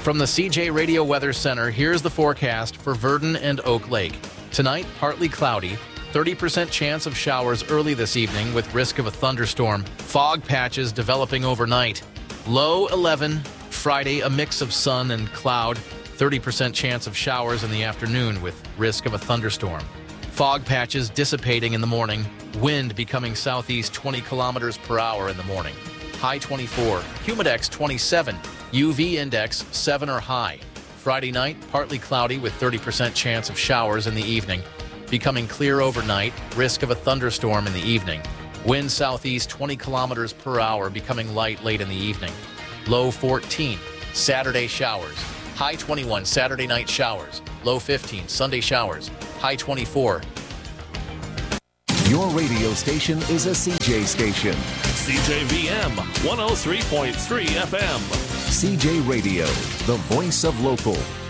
From the CJ Radio Weather Center, here's the forecast for Virden and Oak Lake. Tonight, partly cloudy. 30% chance of showers early this evening with risk of a thunderstorm. Fog patches developing overnight. Low 11. Friday, a mix of sun and cloud. 30% chance of showers in the afternoon with risk of a thunderstorm. Fog patches dissipating in the morning. Wind becoming southeast 20 kilometers per hour in the morning. High 24. Humidex 27. UV index 7 or high. Friday night, partly cloudy with 30% chance of showers in the evening. Becoming clear overnight, risk of a thunderstorm in the evening. Wind southeast 20 kilometers per hour, becoming light late in the evening. Low 14. Saturday showers. High 21. Saturday night showers. Low 15. Sunday showers. High 24. Your radio station is a CJ station. CJVM 103.3 FM. CJ Radio, the voice of local.